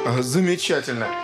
Замечательно.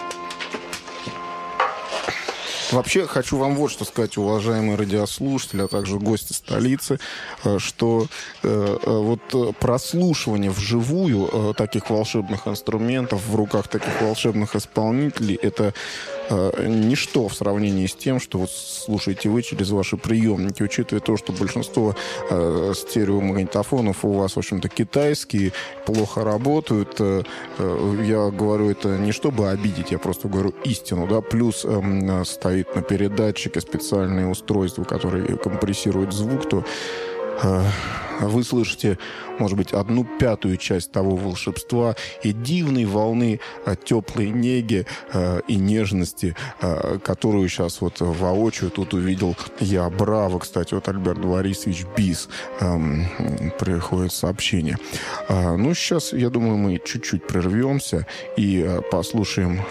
Вообще, хочу вам вот что сказать, уважаемые радиослушатели, а также гости столицы, что вот прослушивание вживую таких волшебных инструментов в руках таких волшебных исполнителей — это ничто в сравнении с тем, что вот слушаете вы через ваши приемники, учитывая то, что большинство стереомагнитофонов у вас, в общем-то, китайские, плохо работают. Я говорю это не чтобы обидеть, я просто говорю истину, да, плюс стоит на передатчике специальные устройства, которые компрессируют звук, то вы слышите, может быть, 1/5 часть того волшебства и дивной волны теплой неги и нежности, которую сейчас вот воочию тут увидел я. Браво, кстати, вот Альберт Борисович Бис. Приходит сообщение. Ну, сейчас, я думаю, мы чуть-чуть прервемся и послушаем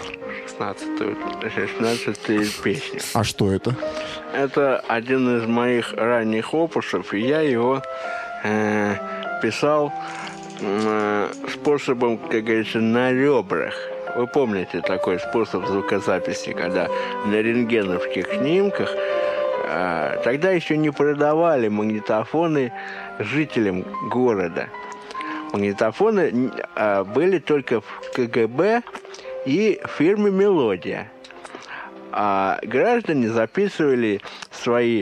16-ю песню. А что это? Это один из моих ранних опусов, и я его писал способом, как говорится, на ребрах. Вы помните такой способ звукозаписи, когда на рентгеновских снимках тогда еще не продавали магнитофоны жителям города. Магнитофоны были только в КГБ и в фирме «Мелодия». А граждане записывали свои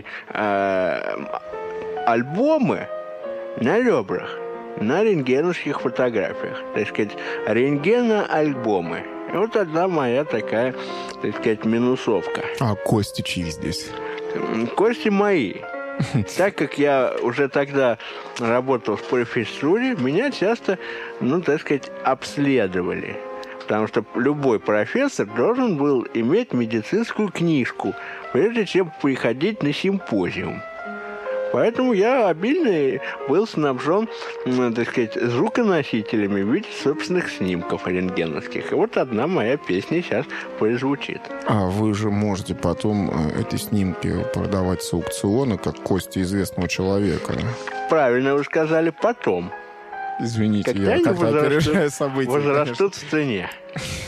альбомы на ребрах, на рентгеновских фотографиях. Так сказать, рентгено-альбомы. И вот одна моя такая, так сказать, минусовка. А кости чьи здесь? Кости мои. Так как я уже тогда работал в профессуре, меня часто, так сказать, обследовали. Потому что любой профессор должен был иметь медицинскую книжку, прежде чем приходить на симпозиум. Поэтому я обильно был снабжен, так сказать, звуконосителями в виде собственных снимков рентгеновских. И вот одна моя песня сейчас прозвучит. А вы же можете потом эти снимки продавать с аукциона, как кости известного человека. Правильно вы сказали, потом. Извините, когда я как-то опережаю события. Возрастут в цене.